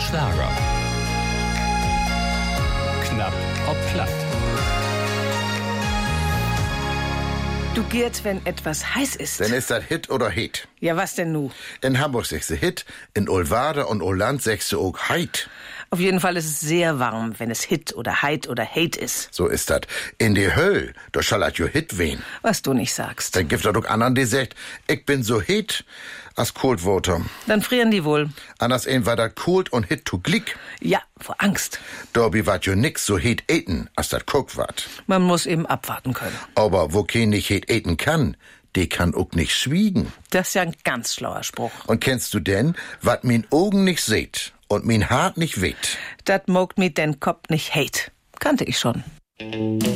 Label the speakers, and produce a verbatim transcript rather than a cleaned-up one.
Speaker 1: Schlager. Knapp ob platt.
Speaker 2: Du Gerd, wenn etwas heiß ist.
Speaker 3: Dann ist das Hit oder Hit.
Speaker 2: Ja, was denn nu?
Speaker 3: In Hamburg sagst du Hit, in Olwade und Oland sagst du auch Heit.
Speaker 2: Auf jeden Fall ist es sehr warm, wenn es Hit oder Heit oder Hate ist.
Speaker 3: So ist dat. In die Höll, da schallert jo Hit wen.
Speaker 2: Was du nicht sagst.
Speaker 3: Dann gibt doch anderen, die sagt, ich bin so Hit als Cold Water.
Speaker 2: Dann frieren die wohl.
Speaker 3: Anders ein war dat Cold und Hit to Glick.
Speaker 2: Ja, vor Angst.
Speaker 3: Dobi wat jo nix so Hit eten, als dat Cook wat.
Speaker 2: Man muss eben abwarten können.
Speaker 3: Aber wo kein nicht Hit eten kann, die kann auch nicht schwiegen.
Speaker 2: Das ist ja ein ganz schlauer Spruch.
Speaker 3: Und kennst du denn, wat min Augen nicht seht und min Hart nicht weht?
Speaker 2: Dat mogt mi den Kopf nicht hate. Kannte ich schon.